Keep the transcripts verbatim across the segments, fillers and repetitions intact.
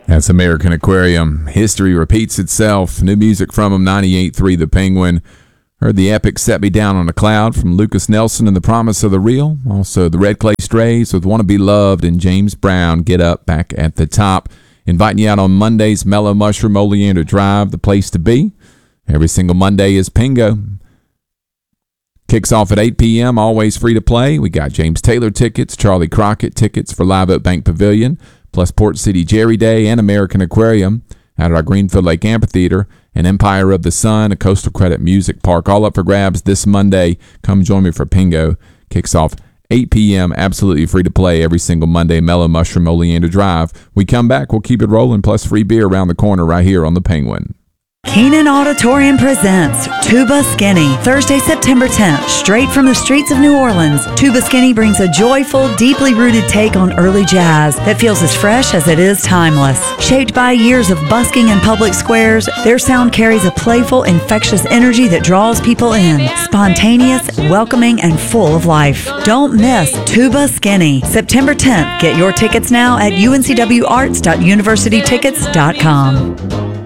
That's American Aquarium. History repeats itself. New music from them, ninety-eight point three The Penguin. Heard the epic Set Me Down on a Cloud from Lucas Nelson and The Promise of the Real. Also, the Red Clay Strays with Wanna Be Loved and James Brown, Get Up, back at the top. Inviting you out on Mondays, Mellow Mushroom, Oleander Drive, the place to be. Every single Monday is Pingo. Kicks off at eight p.m., always free to play. We got James Taylor tickets, Charlie Crockett tickets for Live Oak Bank Pavilion, plus Port City Jerry Day and American Aquarium out at our Greenfield Lake Amphitheater, and Empire of the Sun, a Coastal Credit Music Park, all up for grabs this Monday. Come join me for Pingo. Kicks off eight p.m., absolutely free to play every single Monday, Mellow Mushroom, Oleander Drive. We come back, we'll keep it rolling, plus free beer around the corner right here on the Penguin. Keenan Auditorium presents Tuba Skinny, Thursday, September tenth, straight from the streets of New Orleans. Tuba Skinny brings a joyful, deeply rooted take on early jazz that feels as fresh as it is timeless. Shaped by years of busking in public squares, their sound carries a playful, infectious energy that draws people in. Spontaneous, welcoming, and full of life. Don't miss Tuba Skinny, September tenth. Get your tickets now at u n c w arts dot university tickets dot com.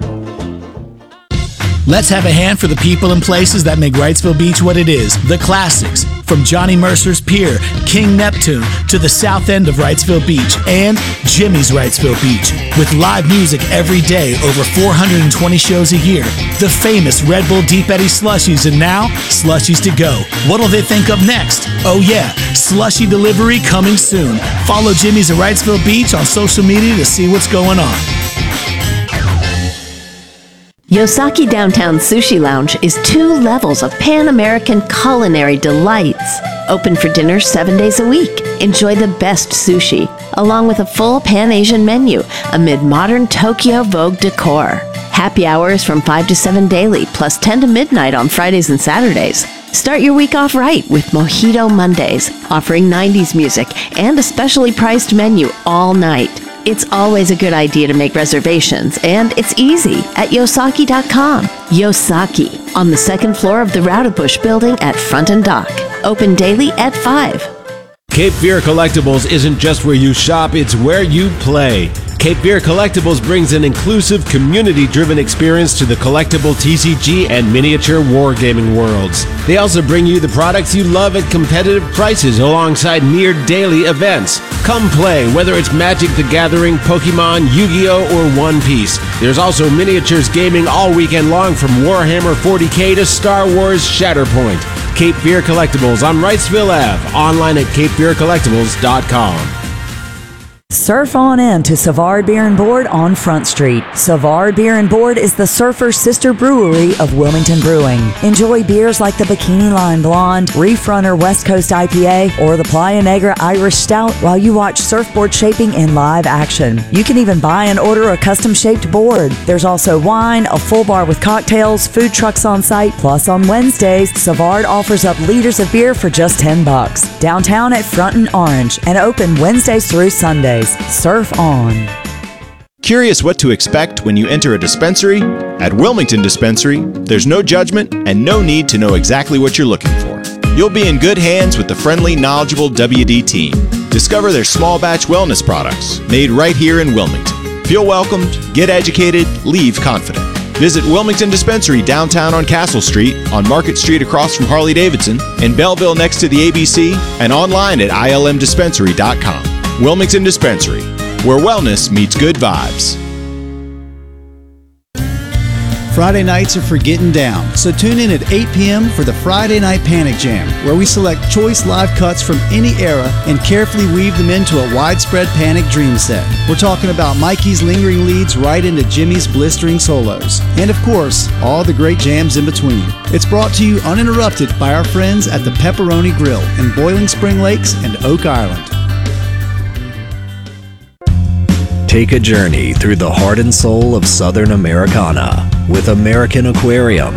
Let's have a hand for the people and places that make Wrightsville Beach what it is. The classics, from Johnny Mercer's Pier, King Neptune, to the south end of Wrightsville Beach, and Jimmy's Wrightsville Beach. With live music every day, over four hundred twenty shows a year. The famous Red Bull Deep Eddy Slushies, and now, Slushies to go. What'll they think of next? Oh yeah, Slushie delivery coming soon. Follow Jimmy's at Wrightsville Beach on social media to see what's going on. Yosaki Downtown Sushi Lounge is two levels of Pan-American culinary delights. Open for dinner seven days a week. Enjoy the best sushi, along with a full Pan-Asian menu amid modern Tokyo Vogue decor. Happy hours from five to seven daily, plus ten to midnight on Fridays and Saturdays. Start your week off right with Mojito Mondays, offering nineties music and a specially priced menu all night. It's always a good idea to make reservations, and it's easy at yosaki dot com. Yosaki, on the second floor of the Rowdebush building at Front and Dock. Open daily at five. Cape Fear Collectibles isn't just where you shop, it's where you play. Cape Fear Collectibles brings an inclusive, community-driven experience to the collectible T C G and miniature wargaming worlds. They also bring you the products you love at competitive prices alongside near-daily events. Come play, whether it's Magic the Gathering, Pokemon, Yu-Gi-Oh, or One Piece. There's also miniatures gaming all weekend long from Warhammer forty K to Star Wars Shatterpoint. Cape Fear Collectibles on Wrightsville Avenue, online at cape fear collectibles dot com. Surf on in to Savard Beer and Board on Front Street. Savard Beer and Board is the Surfer's sister brewery of Wilmington Brewing. Enjoy beers like the Bikini Line Blonde, Reef Runner West Coast I P A, or the Playa Negra Irish Stout while you watch surfboard shaping in live action. You can even buy and order a custom-shaped board. There's also wine, a full bar with cocktails, food trucks on site, plus on Wednesdays, Savard offers up liters of beer for just ten bucks. Downtown at Front and Orange, and open Wednesdays through Sundays. Surf on. Curious what to expect when you enter a dispensary? At Wilmington Dispensary, there's no judgment and no need to know exactly what you're looking for. You'll be in good hands with the friendly, knowledgeable W D team. Discover their small batch wellness products made right here in Wilmington. Feel welcomed, get educated, leave confident. Visit Wilmington Dispensary downtown on Castle Street, on Market Street across from Harley-Davidson, in Belleville next to the A B C, and online at I L M dispensary dot com. Wilmington Dispensary, where wellness meets good vibes. Friday nights are for getting down, so tune in at eight p.m. for the Friday Night Panic Jam, where we select choice live cuts from any era and carefully weave them into a widespread Panic dream set. We're talking about Mikey's lingering leads right into Jimmy's blistering solos, and of course, all the great jams in between. It's brought to you uninterrupted by our friends at the Pepperoni Grill in Boiling Spring Lakes and Oak Island. Take a journey through the heart and soul of Southern Americana with American Aquarium.